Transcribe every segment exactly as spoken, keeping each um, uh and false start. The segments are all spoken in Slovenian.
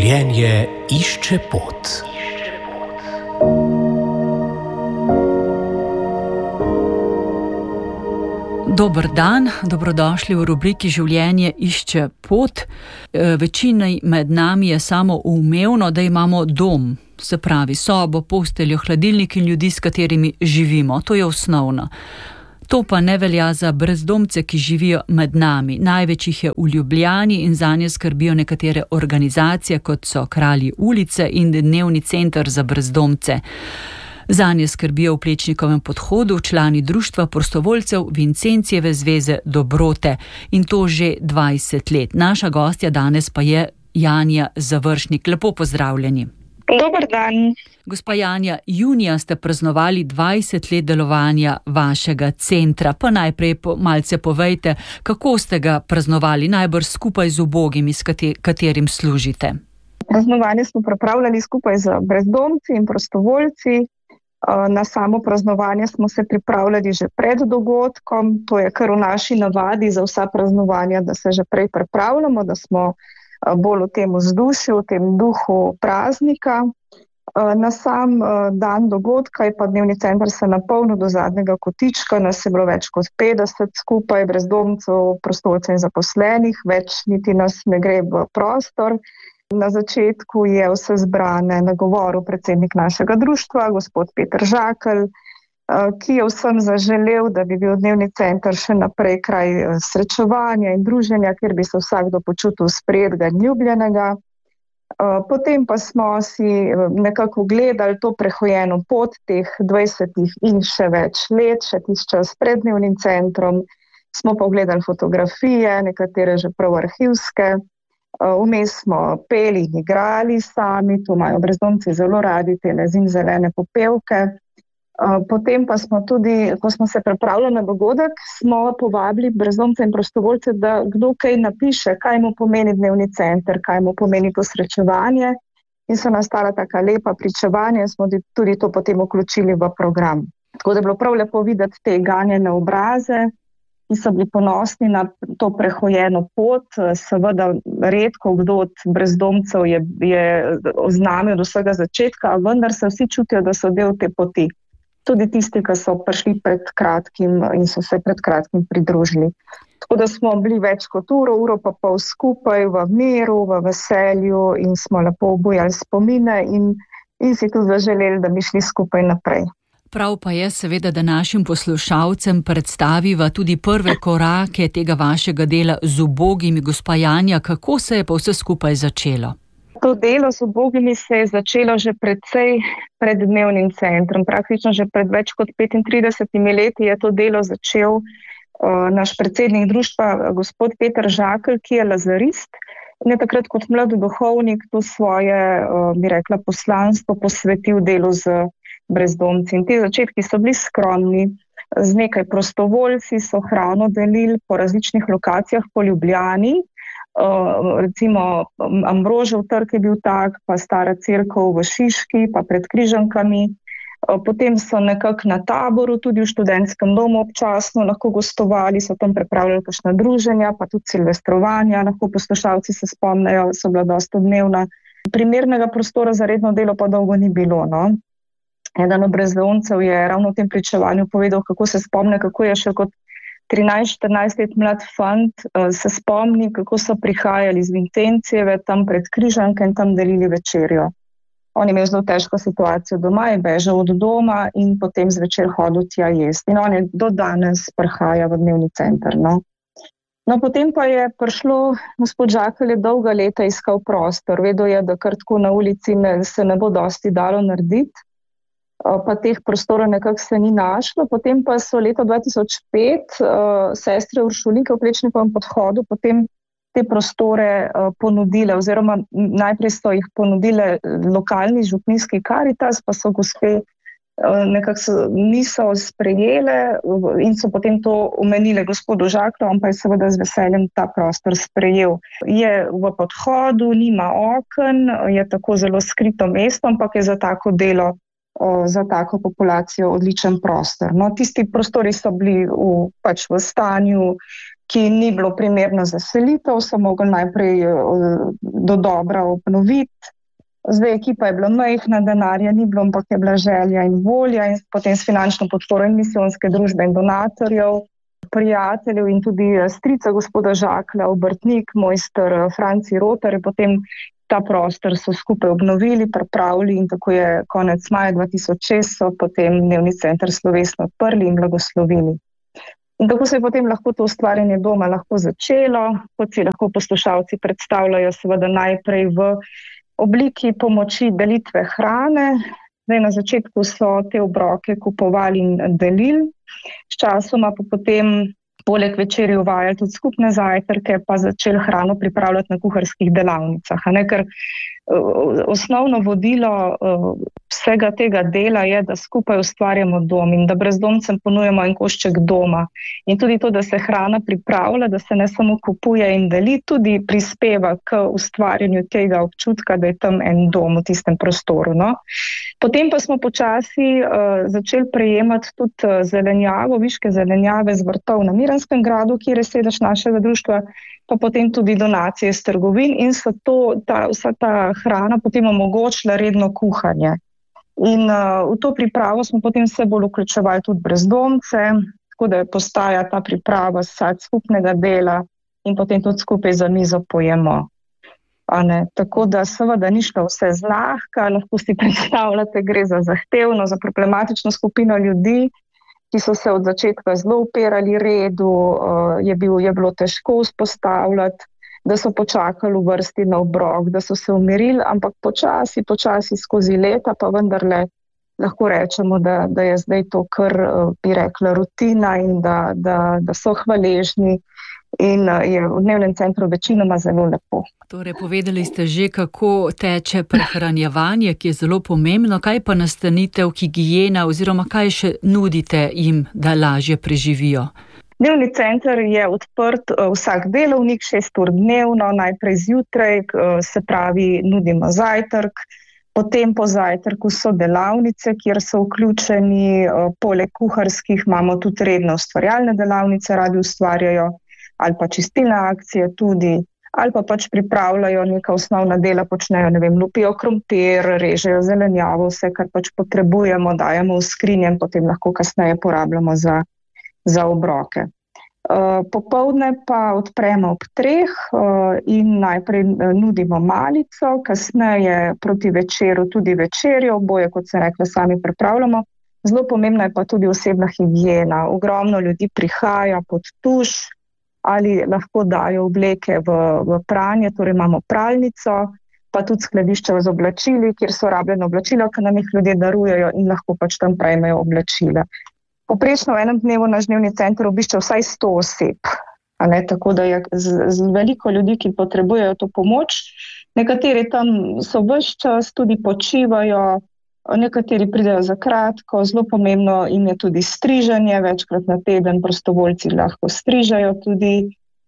Življenje išče pot. Dober dan, dobrodošli v rubriki Življenje išče pot. Večini med nami je samoumevno, da imamo dom, se pravi sobo, posteljo, hladilnik in ljudi, s katerimi živimo. To je osnovno. To pa ne velja za brezdomce, ki živijo med nami. Največ jih je v Ljubljani in zanje skrbijo nekatere organizacije, kot so Kralji ulice in Dnevni center za brezdomce. Zanje skrbijo v Plečnikovem podhodu člani društva prostovoljcev Vincencijeve zveze Dobrote in to že dvajset let. Naša gostja danes pa je Janja Završnik. Lepo pozdravljeni. Dober dan. Gospa Janja, junija ste praznovali dvajset let delovanja vašega centra. Pa najprej malce povejte, kako ste ga praznovali, najbrž skupaj z ubogimi, s katerim služite. Praznovanje smo pripravljali skupaj z brezdomci in prostovoljci. Na samo praznovanje smo se pripravljali že pred dogodkom. To je kar v naši navadi za vsa praznovanja, da se že prej pripravljamo, da smo bolj v tem vzdušju, v tem duhu praznika. Na sam dan dogodka je pa Dnevni center se napolnil do zadnjega kotička, nas je bilo več kot petdeset skupaj, brezdomcev, prostovoljcev in zaposlenih, več niti nas ne gre v prostor. Na začetku je vse zbrane nagovoril predsednik našega društva, gospod Peter Žakelj, ki je vsem zaželel, da bi bil Dnevni center še naprej kraj srečevanja in druženja, kjer bi se vsakdo počutil sprejetega in ljubljenega. Potem pa smo si nekako gledali to prehojeno pot teh dvajsetih in še več let, še tisti čas pred Dnevnim centrom. Smo pogledali fotografije, nekatere že prav arhivske. Vmes smo peli in igrali sami, to imajo brezdomci zelo radi, te zimzelene popevke. Potem pa smo tudi, ko smo se pripravljali na dogodek, smo povabili brezdomce in prostovoljce, da kdo kaj napiše, kaj mu pomeni Dnevni center, kaj mu pomeni to srečevanje. In so nastala taka lepa pričevanja in smo tudi to potem vključili v program. Tako da je bilo prav lepo videti te ganjene obraze, ki so bili ponosni na to prehojeno pot. Seveda redko kdo od brezdomcev je, je oznamil od vsega začetka, vendar se vsi čutijo, da so del te poti. Tudi tisti, ki so prišli pred kratkim in so se pred kratkim pridružili. Tako da smo bili več kot uro, uro pa pol skupaj v miru, v veselju in smo lepo obujali spomine in, in si tudi zaželeli, da bi šli skupaj naprej. Prav pa je seveda, da našim poslušalcem predstaviva tudi prve korake tega vašega dela z ubogimi. Gospa Janja, kako se je pa vse skupaj začelo? To delo z ubogimi se je začelo že predvsej pred Dnevnim centrom. Praktično že pred več kot petintridesetimi leti je to delo začel uh, naš predsednik društva, gospod Peter Žakelj, ki je lazarist. In je takrat kot mlad duhovnik to svoje, uh, bi rekla, poslanstvo posvetil delu z brezdomci. In te začetki so bili skromni. Z nekaj prostovoljci so hrano delili po različnih lokacijah po Ljubljani. Uh, recimo Ambrožev trg je bil tak, pa Stara cerkev v Šiški, pa pred Križankami. Uh, potem so nekako na Taboru, tudi v študentskem domu občasno lahko gostovali, so tam pripravljali kakšna druženja, pa tudi silvestrovanja, lahko poslušalci se spomnejo, so bila dosta dnevna. Primernega prostora za redno delo pa dolgo ni bilo, no. Eden od brezdomcev je ravno v tem pričevanju povedal, kako se spomne, kako je še kot trinajst štirinajst let mlad fant, se spomni, kako so prihajali iz Vincencijeve tam pred Križanke in tam delili večerjo. On je imel zelo težko situacijo doma, je bežal od doma in potem zvečer hodil tja jesti. In on je do danes prihaja v Dnevni center. No. No, potem pa je prišlo, gospod Žakelj je dolga leta iskal prostor. Vedel je, da kar tako na ulici ne, se ne bo dosti dalo narediti. Pa teh prostorov nekako se ni našlo. Potem pa so leta dva tisoč pet uh, sestre Uršulike v Plečnikovem podhodu potem te prostore uh, ponudile, oziroma najprej so jih ponudile lokalni župnijski Karitas, pa so gospe uh, nekako so, niso sprejele in so potem to omenile gospodu Žaklju, on pa je seveda z veseljem ta prostor sprejel. Je v podhodu, nima oken, je tako zelo skrito mesto, ampak je za tako delo za tako populacijo odličen prostor. No, tisti prostori so bili v, pač v stanju, ki ni bilo primerno za selitev, so mogli najprej do dobra obnoviti. Zdaj ekipa je bila majhna, denarja ni bilo, ampak je bila želja in volja in potem s finančno podporo in misijonske družbe in donatorjev, prijateljev in tudi strica gospoda Žaklja, obrtnik, mojster Franci Rotar, je potem ta prostor so skupaj obnovili, pripravili in tako je konec maja dva tisoč šest so potem dnevni center slovesno odprli in blagoslovili. In tako se je potem lahko to ustvarjanje doma lahko začelo, kot si lahko poslušalci predstavljajo, seveda najprej v obliki pomoči delitve hrane. Zdaj na začetku so te obroke kupovali in delili, sčasoma pa potem poleg večerji uvajali tudi skupne zajtrke, pa začeli hrano pripravljati na kuharskih delavnicah. Ne? Ker osnovno vodilo vsega tega dela je, da skupaj ustvarjamo dom in da brezdomcem ponujemo en košček doma. In tudi to, da se hrana pripravlja, da se ne samo kupuje in deli, tudi prispeva k ustvarjanju tega občutka, da je tam en dom v tistem prostoru. No? Potem pa smo počasi uh, začeli prejemati tudi zelenjavo, viške zelenjave z vrtov na Miranskem gradu, kjer je sedež našega društva, pa potem tudi donacije z trgovin in so to, ta, vsa ta hrana potem omogočila redno kuhanje. In uh, v to pripravo smo potem vse bolj vključevali tudi brezdomce, tako da postaja ta priprava sad skupnega dela in potem tudi skupaj za mizo pojemo. Tako da seveda ni šlo vse zlahka, lahko si predstavljate, gre za zahtevno, za problematično skupino ljudi, ki so se od začetka zelo upirali redu, je, bil, je bilo težko vzpostavljati, da so počakali v vrsti na obrok, da so se umirili, ampak počasi, počasi skozi leta pa vendarle lahko rečemo, da, da je zdaj to kar, bi rekla, rutina in da, da, da so hvaležni in je v dnevnem centru večinoma zelo lepo. Torej, povedali ste že, kako teče prehranjevanje, ki je zelo pomembno, kaj pa nastanitev, higiena oziroma kaj še nudite jim, da lažje preživijo? Dnevni center je odprt vsak delovnik, šest ur dnevno, najprej zjutraj, se pravi, nudimo zajtrk, potem po zajtrku so delavnice, kjer so vključeni, poleg kuharskih imamo tudi redne ustvarjalne delavnice, radi ustvarjajo, ali pa čistilne akcije tudi, ali pa pač pripravljajo neka osnovna dela, počnejo, ne vem, lupijo krompir, režejo zelenjavo, vse, kar pač potrebujemo, dajemo v skrinje in potem lahko kasneje porabljamo za, za obroke. Uh, popoldne pa odpremo ob treh uh, in najprej nudimo malico, kasneje proti večeru tudi večerjo, oboje, kot se rekla, sami pripravljamo. Zelo pomembna je pa tudi osebna higiena. Ogromno ljudi prihaja pod tuš, ali lahko dajo obleke v, v pranje, torej imamo pralnico, pa tudi skladišče z oblačili, kjer so rabljene oblačila, ki nam jih ljudje darujejo in lahko pač tam prejmejo oblačila. Poprečno v enem dnevu naš dnevni center obišče vsaj sto oseb, ne, tako da je z, z veliko ljudi, ki potrebujejo to pomoč. Nekateri tam so ves čas, tudi počivajo, nekateri pridejo za kratko, zelo pomembno jim je tudi striženje, večkrat na teden prostovoljci lahko strižajo tudi,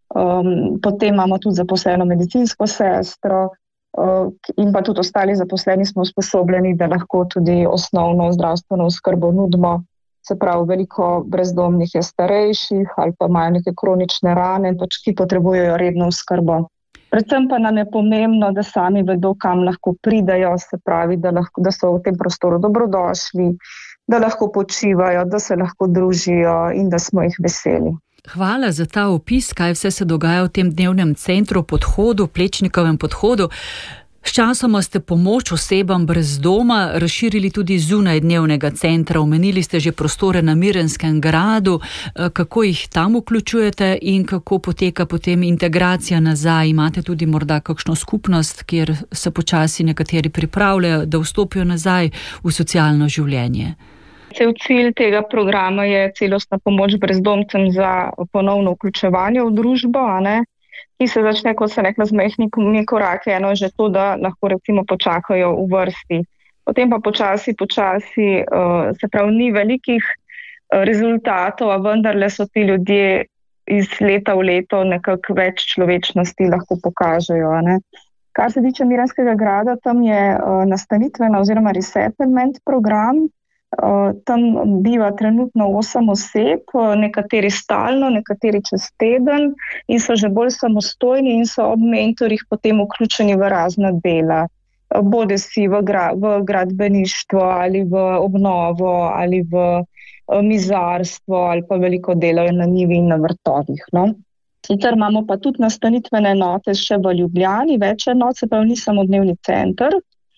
um, potem imamo tudi zaposleno medicinsko sestro uh, in pa tudi ostali zaposleni smo usposobljeni, da lahko tudi osnovno zdravstveno oskrbo nudimo. Se pravi, veliko brezdomnih je starejših ali pa imajo neke kronične rane, pač ki potrebujejo redno oskrbo. Predvsem pa nam je pomembno, da sami vedo, kam lahko pridejo, se pravi, da, lahko, da so v tem prostoru dobrodošli, da lahko počivajo, da se lahko družijo in da smo jih veseli. Hvala za ta opis, kaj vse se dogaja v tem dnevnem centru, podhodu, Plečnikovem podhodu. Sčasoma ste pomoč osebam brez doma razširili tudi zunaj dnevnega centra. Omenili ste že prostore na Miranskem gradu. Kako jih tam vključujete in kako poteka potem integracija nazaj? Imate tudi morda kakšno skupnost, kjer se počasi nekateri pripravljajo, da vstopijo nazaj v socialno življenje? Cel cilj tega programa je celostna pomoč brezdomcem za ponovno vključevanje v družbo, a ne? Ki se začne, kot se rekla, z majhnimi koraki, eno je že to, da lahko recimo počakajo v vrsti. Potem pa počasi, počasi, uh, se pravi, ni velikih uh, rezultatov, a vendarle so ti ljudje iz leta v leto nekako več človečnosti lahko pokažejo. Ne? Kar se tiče Miranskega grada, tam je uh, nastanitvena oziroma resettlement program, Tam biva trenutno osem oseb, nekateri stalno, nekateri čez teden in so že bolj samostojni in so ob mentorjih potem vključeni v razna dela. Bode si v, gra, v gradbeništvo ali v obnovo ali v mizarstvo ali pa veliko delajo na njivi in na vrtovih. No? Sicer imamo pa tudi nastanitvene enote še v Ljubljani, več enot, se pravi ni samo dnevni center.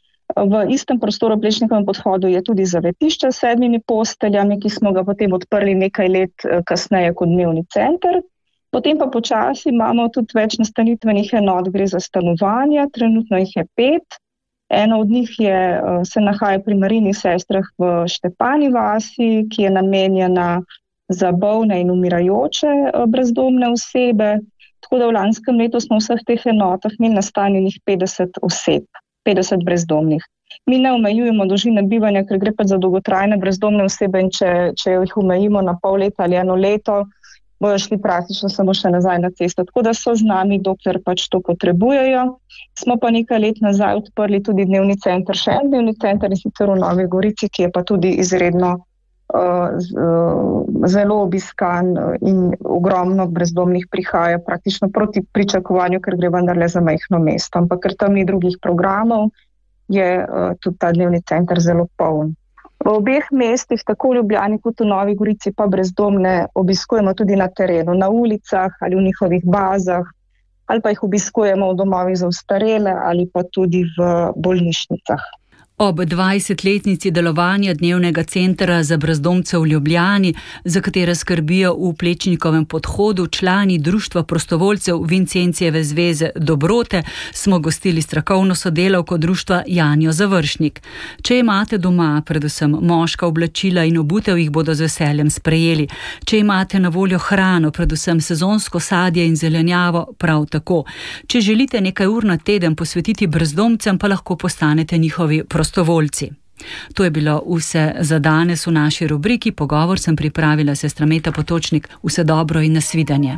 V istem prostoru v Plečnikovem podhodu je tudi zavetišče s sedmimi posteljami, ki smo ga potem odprli nekaj let kasneje kot dnevni center. Potem pa počasi imamo tudi več nastanitvenih enot, gre za stanovanja, trenutno jih je pet. Ena od njih je, se nahaja pri Marijinih sestrah v Štepani vasi, ki je namenjena za bolne in umirajoče brezdomne osebe. Tako da v lanskem letu smo v vseh teh enotah imeli nastanjenih petdeset oseb. petdeset brezdomnih. Mi ne omejujemo dolžine bivanja, ker gre pa za dolgotrajne brezdomne osebe in če, če jih omejimo na pol leta ali eno leto, bojo šli praktično samo še nazaj na cesto. Tako da so z nami, dokler pač to potrebujejo. Smo pa nekaj let nazaj odprli tudi dnevni center, še en dnevni center in sicer v Novi Gorici, ki je pa tudi izredno uh, z, uh, zelo obiskan in ogromno brezdomnih prihaja praktično proti pričakovanju, ker gre vendarle za majhno mesto. Ampak ker tam ni drugih programov, je uh, tudi ta dnevni center zelo poln. V obeh mestih, tako v Ljubljani kot v Novi Gorici, pa brezdomne obiskujemo tudi na terenu, na ulicah ali v njihovih bazah, ali pa jih obiskujemo v domovih za ostarele ali pa tudi v bolnišnicah. Ob dvajsetletnici delovanja dnevnega centra za brezdomce v Ljubljani, za katere skrbijo v Plečnikovem podhodu člani Društva prostovoljcev Vincencijeve zveze Dobrote, smo gostili strokovno sodelavko društva Janjo Završnik. Če imate doma predvsem moška oblačila in obutev, jih bodo z veseljem sprejeli. Če imate na voljo hrano, predvsem sezonsko sadje in zelenjavo, prav tako. Če želite nekaj ur na teden posvetiti brezdomcem, pa lahko postanete njihovi prostovoljci. Prostovoljci. To je bilo vse za danes v naši rubriki. Pogovor sem pripravila sestra Meta Potočnik. Vse dobro in nasvidenje.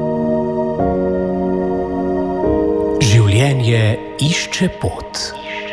Življenje išče pot.